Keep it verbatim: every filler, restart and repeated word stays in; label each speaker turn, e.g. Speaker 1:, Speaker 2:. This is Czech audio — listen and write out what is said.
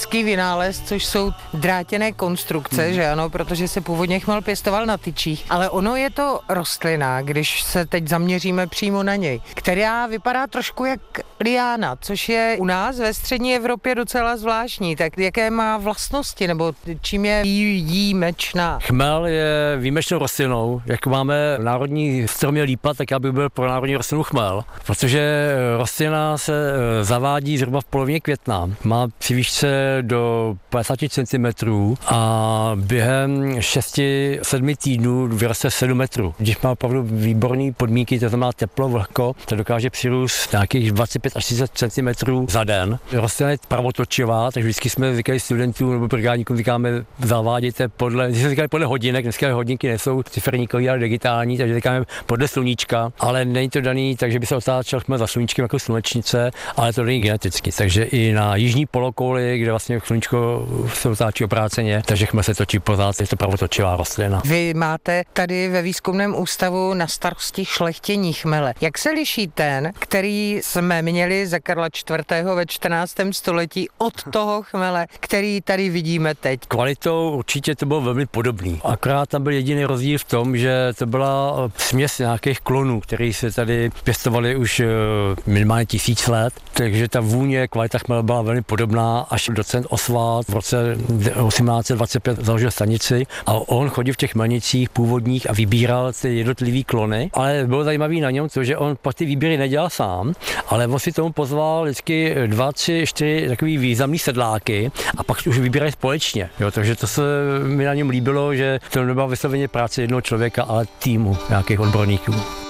Speaker 1: český vynález, což jsou drátěné konstrukce, hmm. že ano, protože se původně chmel pěstoval na tyčích, ale ono je to rostlina, když se teď zaměříme přímo na něj, která vypadá trošku jak liána, což je u nás ve střední Evropě docela zvláštní. Tak jaké má vlastnosti, nebo čím je výjimečná?
Speaker 2: Chmel je výjimečnou rostlinou. Jak máme národní strom je lípa, tak já bych byl pro národní rostlinu chmel, protože rostlina se zavádí zhruba v polovině května. Má při výšce do padesát centimetrů a během šesti sedmi týdnů vyroste sedm metrů. Když má opravdu výborné podmínky, to znamená teplo, vlhko, to dokáže přirůst nějakých dvacet pět až třicet centimetrů za den. Rostlina je pravotočivá, takže vždycky jsme říkali studentům nebo brigádníkům, říkáme, zaváděte podle, když jsme říkali podle hodinek, dneska hodinky nejsou ciferníkový, ale digitální, takže říkáme podle sluníčka, ale není to daný, takže by se otáčel chmel za sluníčkem jako slunečnice, ale to není geneticky, takže i na jižní polokouli, kde vlastně sluníčko se otáčí obráceně, takže chmel se točí pořád, je to pravotočivá rostlina.
Speaker 1: Vy máte tady ve výzkumném ústavu na starosti šlechtění chmele. Jak se liší ten, který jsme měli za Karla čtvrtého ve čtrnáctém století od toho chmele, který tady vidíme teď?
Speaker 2: Kvalitou určitě to bylo velmi podobný. Akorát tam byl jediný rozdíl v tom, že to byla směs nějakých klonů, které se tady pěstovaly už minimálně tisíc let, takže ta vůně, kvalita chmele byla velmi podobná, až docent Oswald v roce osmnáct set dvacet pět založil stanici a on chodil v těch chmelnicích původních a vybíral ty jednotlivý klony, ale bylo zajímavý na něm to, že on pak ty výběry nedělal sám, ale on si tomu pozval vždycky dva, tři, čtyři takový významný sedláky a pak už vybírali společně. Jo, takže to se mi na něm líbilo, že to nebyla vysloveně práce jednoho člověka, ale týmu nějakých odborníků.